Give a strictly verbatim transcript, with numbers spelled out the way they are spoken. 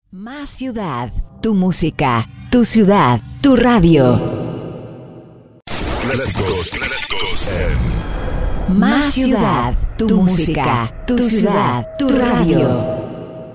Más ciudad, tu música, tu ciudad, tu radio. Clásicos, clásicos en Más ciudad, tu música, tu ciudad, tu radio.